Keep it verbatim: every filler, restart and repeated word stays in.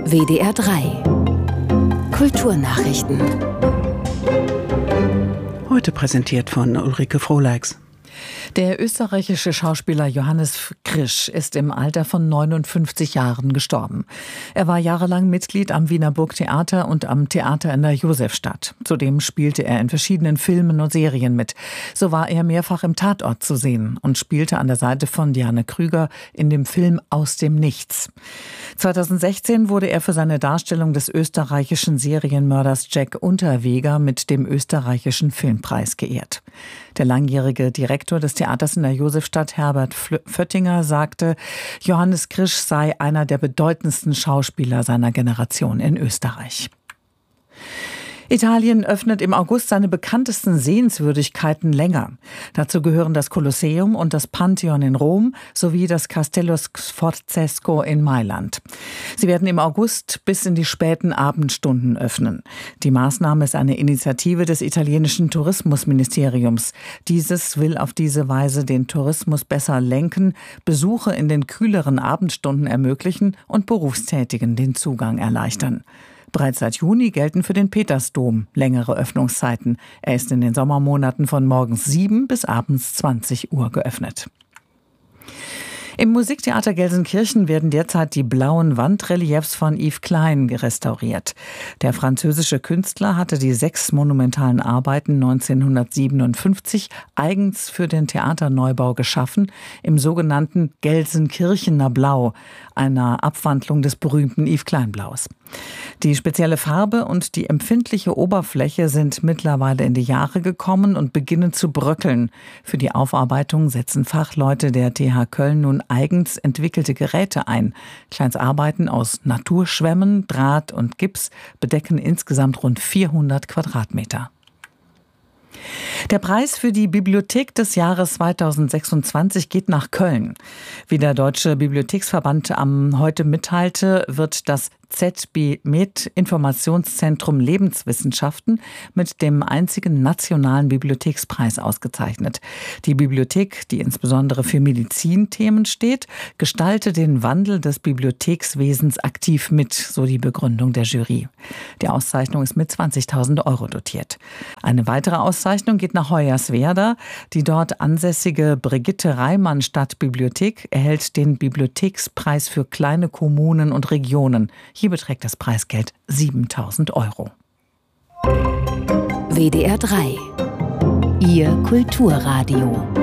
W D R drei Kulturnachrichten. Heute präsentiert von Ulrike Frohleix. Der österreichische Schauspieler Johannes Krisch ist im Alter von neunundfünfzig Jahren gestorben. Er war jahrelang Mitglied am Wiener Burgtheater und am Theater in der Josefstadt. Zudem spielte er in verschiedenen Filmen und Serien mit. So war er mehrfach im Tatort zu sehen und spielte an der Seite von Diane Krüger in dem Film Aus dem Nichts. zweitausendsechzehn wurde er für seine Darstellung des österreichischen Serienmörders Jack Unterweger mit dem österreichischen Filmpreis geehrt. Der langjährige Direktor des Theaters in der Josefstadt, Herbert Föttinger, sagte, Johannes Krisch sei einer der bedeutendsten Schauspieler seiner Generation in Österreich. Italien öffnet im August seine bekanntesten Sehenswürdigkeiten länger. Dazu gehören das Kolosseum und das Pantheon in Rom sowie das Castello Sforzesco in Mailand. Sie werden im August bis in die späten Abendstunden öffnen. Die Maßnahme ist eine Initiative des italienischen Tourismusministeriums. Dieses will auf diese Weise den Tourismus besser lenken, Besuche in den kühleren Abendstunden ermöglichen und Berufstätigen den Zugang erleichtern. Bereits seit Juni gelten für den Petersdom längere Öffnungszeiten. Er ist in den Sommermonaten von morgens sieben bis abends zwanzig Uhr geöffnet. Im Musiktheater Gelsenkirchen werden derzeit die blauen Wandreliefs von Yves Klein restauriert. Der französische Künstler hatte die sechs monumentalen Arbeiten neunzehnhundertsiebenundfünfzig eigens für den Theaterneubau geschaffen, im sogenannten Gelsenkirchener Blau, einer Abwandlung des berühmten Yves Klein Blaus. Die spezielle Farbe und die empfindliche Oberfläche sind mittlerweile in die Jahre gekommen und beginnen zu bröckeln. Für die Aufarbeitung setzen Fachleute der T H Köln nun eigens entwickelte Geräte ein. Kleins Arbeiten aus Naturschwämmen, Draht und Gips bedecken insgesamt rund vierhundert Quadratmeter. Der Preis für die Bibliothek des Jahres zweitausendsechsundzwanzig geht nach Köln. Wie der Deutsche Bibliotheksverband am heute mitteilte, wird das Z B M E D Informationszentrum Lebenswissenschaften mit dem einzigen nationalen Bibliothekspreis ausgezeichnet. Die Bibliothek, die insbesondere für Medizinthemen steht, gestalte den Wandel des Bibliothekswesens aktiv mit, so die Begründung der Jury. Die Auszeichnung ist mit zwanzigtausend Euro dotiert. Eine weitere Auszeichnung geht nach Hoyerswerda. Die dort ansässige Brigitte Reimann Stadtbibliothek erhält den Bibliothekspreis für kleine Kommunen und Regionen. Hier beträgt das Preisgeld siebentausend Euro. W D R drei Ihr Kulturradio.